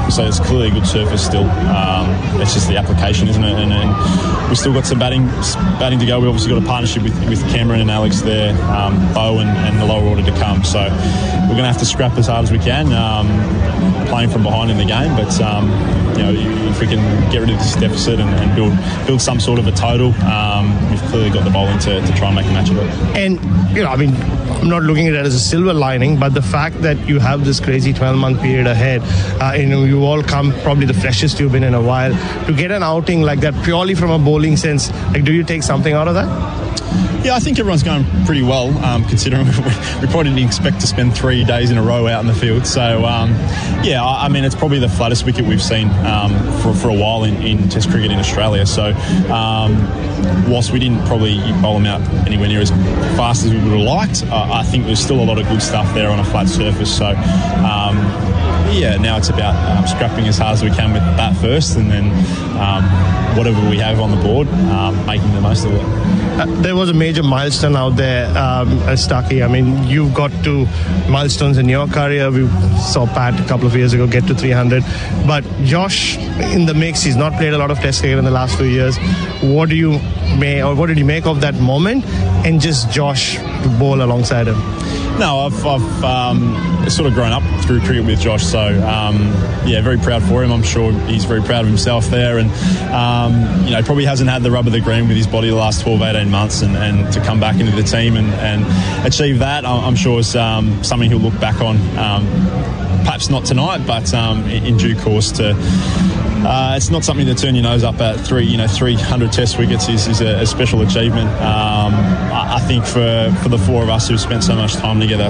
So it's clearly a good surface still. It's just the application, isn't it? And we've still got some batting to go. We've obviously got a partnership with Cameron and Alex there, Bo and the lower order to come. So we're going to have to scrap as hard as we can, playing from behind in the game. But if we can get rid of this deficit and build some sort of a total, we've clearly got the bowling to try and make a match of it. And I'm not looking at it as a silver lining, but the fact that you have this crazy 12-month period ahead, you all come probably the freshest you've been in a while, to get an outing like that purely from a bowling sense, do you take something out of that? Yeah, I think everyone's going pretty well, considering we probably didn't expect to spend 3 days in a row out in the field. So, it's probably the flattest wicket we've seen for a while in Test cricket in Australia. So, whilst we didn't probably bowl them out anywhere near as fast as we would have liked, I think there's still a lot of good stuff there on a flat surface. So, now it's about scrapping as hard as we can with that first, and then whatever we have on the board, making the most of it. There was a major milestone out there, Stuckey. You've got 2 milestones in your career. We saw Pat a couple of years ago get to 300. But Josh in the mix, he's not played a lot of Test cricket in the last few years. What did you make of that moment, and just Josh to bowl alongside him? No, I've sort of grown up through cricket with Josh, so very proud for him. I'm sure he's very proud of himself there, and probably hasn't had the rub of the green with his body the last 12-18 months, and to come back into the team and achieve that, I'm sure is something he'll look back on. Perhaps not tonight, but in due course. It's not something to turn your nose up at. 300 Test wickets is a special achievement. I think for the 4 of us who've spent so much time together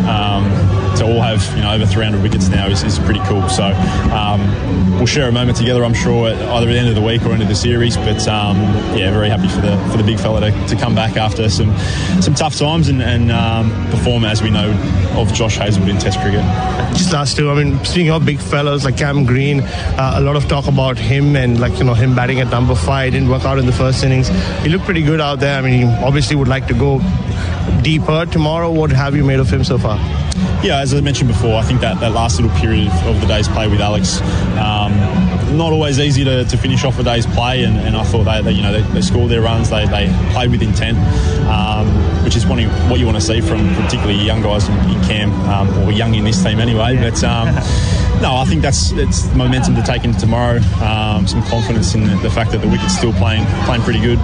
to all have over 300 wickets now is pretty cool. So we'll share a moment together, I'm sure, either at the end of the week or end of the series. But very happy for the big fella to come back after some tough times and perform as we know of Josh Hazlewood in Test cricket. Just last 2, speaking of big fellas like Cam Green, a lot of talk about him and him batting at number 5. Didn't work out in the first innings. He looked pretty good out there. He obviously would like to go deeper tomorrow. What have you made of him so far? Yeah, as I mentioned before, I think that last little period of the day's play with Alex, not always easy to finish off a day's play, and I thought they scored their runs, they played with intent, which is what you want to see from particularly young guys in Cam, or young in this team anyway. But no, I think it's momentum to take into tomorrow. Some confidence in the fact that the wicket's still playing pretty good,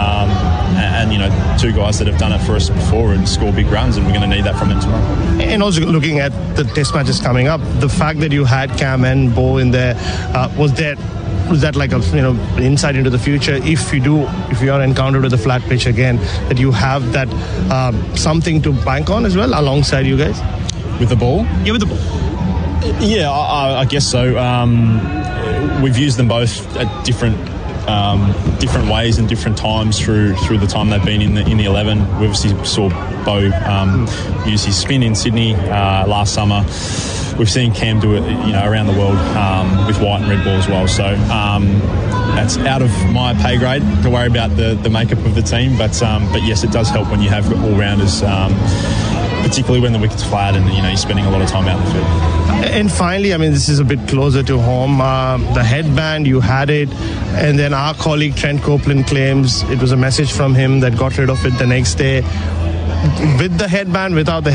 and 2 guys that have done it for us before and score big runs, and we're going to need that from them tomorrow. And also looking at the Test matches coming up, the fact that you had Cam and Bo in there, was that like an insight into the future? If you are encountered with a flat pitch again, that you have that something to bank on as well alongside you guys? With the ball? Yeah, with the ball. Yeah, I guess so. We've used them both at different ways and different times through the time they've been in the 11. We obviously saw Bo use his spin in Sydney last summer. We've seen Cam do it, around the world with white and red ball as well. So that's out of my pay grade to worry about the makeup of the team. But yes, it does help when you have all rounders, particularly when the wicket's flat and you're spending a lot of time out in the field. And finally, this is a bit closer to home. The headband, you had it, and then our colleague Trent Copeland claims it was a message from him that got rid of it the next day. With the headband, without the